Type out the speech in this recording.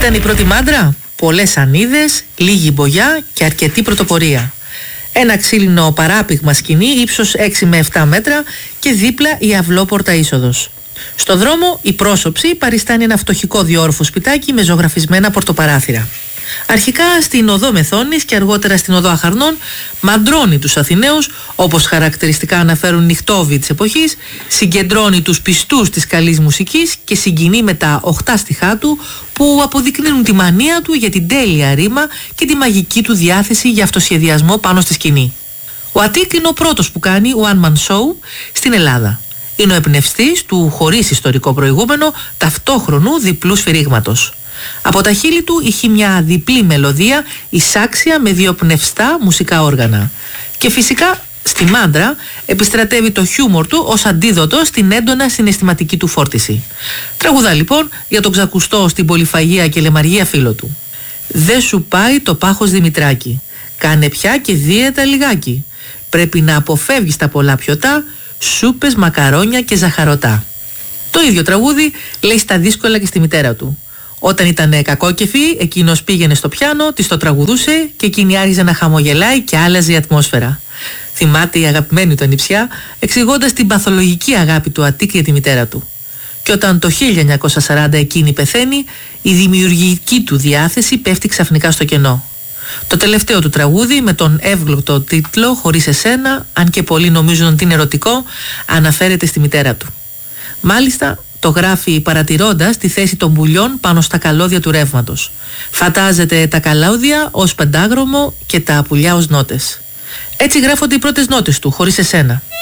Ήταν η πρώτη μάντρα, πολλές ανίδες, λίγη μπογιά και αρκετή πρωτοπορία. Ένα ξύλινο παράπηγμα σκηνή ύψος 6 με 7 μέτρα και δίπλα η αυλόπορτα είσοδος. Στο δρόμο η πρόσωψη παριστάνει ένα φτωχικό διόροφο σπιτάκι με ζωγραφισμένα πορτοπαράθυρα. Αρχικά στην οδό Μεθόνης και αργότερα στην οδό Αχαρνών μαντρώνει τους Αθηναίους, όπως χαρακτηριστικά αναφέρουν νυχτόβοι της εποχής, συγκεντρώνει τους πιστούς της καλής μουσικής και συγκινεί με τα 8 στιχά του που αποδεικνύουν τη μανία του για την τέλεια ρήμα και τη μαγική του διάθεση για αυτοσχεδιασμό πάνω στη σκηνή. Ο Αττίκ είναι ο πρώτος που κάνει one man show στην Ελλάδα. Είναι ο εμπνευστής του χωρίς ιστορικό προηγούμενο ταυτόχρονου διπλού σφυρίγματος. Από τα χείλη του είχε μια διπλή μελωδία εισάξια με δύο πνευστά μουσικά όργανα. Και φυσικά στη μάντρα επιστρατεύει το χιούμορ του ως αντίδοτο στην έντονα συναισθηματική του φόρτιση. Τραγουδά λοιπόν για τον ξακουστό στην πολυφαγία και λεμαργία φίλο του. «Δε σου πάει το πάχος Δημητράκη, κάνε πια και δίαιτα λιγάκι. Πρέπει να αποφεύγεις τα πολλά πιωτά, σούπες, μακαρόνια και ζαχαρωτά». Το ίδιο τραγούδι λέει στα δύσκολα και στη μητέρα του. Όταν ήταν κακόκεφη, εκείνος πήγαινε στο πιάνο, της το τραγουδούσε και εκείνη άρχιζε να χαμογελάει και άλλαζε η ατμόσφαιρα. Θυμάται η αγαπημένη του ανιψιά, εξηγώντας την παθολογική αγάπη του Αττίκ για τη μητέρα του. Και όταν το 1940 εκείνη πεθαίνει, η δημιουργική του διάθεση πέφτει ξαφνικά στο κενό. Το τελευταίο του τραγούδι, με τον εύγλωτο τίτλο «Χωρίς εσένα», αν και πολλοί νομίζουν ότι είναι ερωτικό, αναφέρεται στη μητέρα του. Μάλιστα, το γράφει παρατηρώντας τη θέση των πουλιών πάνω στα καλώδια του ρεύματος. Φαντάζεται τα καλώδια ως πεντάγραμμο και τα πουλιά ως νότες. Έτσι γράφονται οι πρώτες νότες του, «Χωρίς εσένα».